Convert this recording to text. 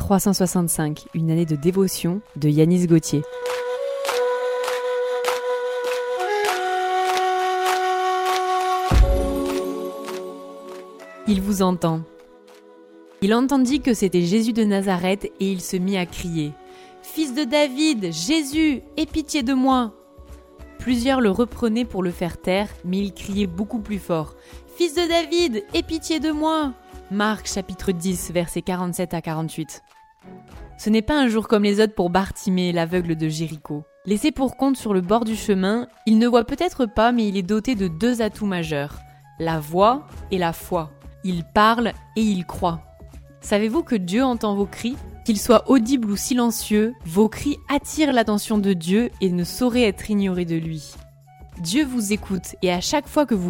365, une année de dévotion de Yanis Gauthier. Il vous entend. Il entendit que c'était Jésus de Nazareth et il se mit à crier « Fils de David, Jésus, aie pitié de moi !» Plusieurs le reprenaient pour le faire taire, mais il criait beaucoup plus fort « Fils de David, aie pitié de moi !» Marc chapitre 10, versets 47 à 48. Ce n'est pas un jour comme les autres pour Bartimée, l'aveugle de Jéricho. Laissé pour compte sur le bord du chemin, il ne voit peut-être pas, mais il est doté de deux atouts majeurs, la voix et la foi. Il parle et il croit. Savez-vous que Dieu entend vos cris ? Qu'ils soient audibles ou silencieux, vos cris attirent l'attention de Dieu et ne sauraient être ignorés de lui. Dieu vous écoute et à chaque fois que vous